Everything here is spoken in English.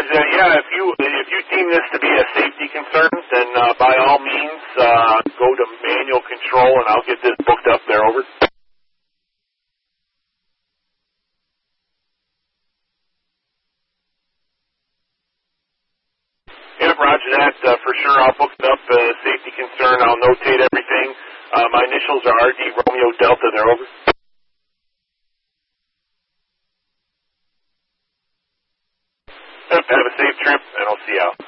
Roger that. Yeah, if you deem this to be a safety concern, then by all means go to manual control, and I'll get this booked up there. Over. Yeah, Roger that. For sure, I'll book it up. Safety concern. I'll notate everything. My initials are RD Romeo Delta. There. Over. Have a safe trip, and I'll see you out.